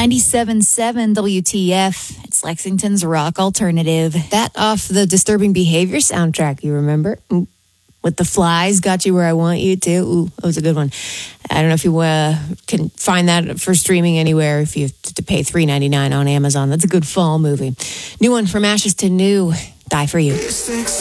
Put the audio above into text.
97.7 WTF. It's Lexington's rock alternative. That off the Disturbing Behavior soundtrack, you remember? With the Flies, Got You Where I Want You To. Ooh, that was a good one. I don't know if you can find that for streaming anywhere if you have to pay $3.99 on Amazon. That's a good fall movie. New one, From Ashes to New, Die For You.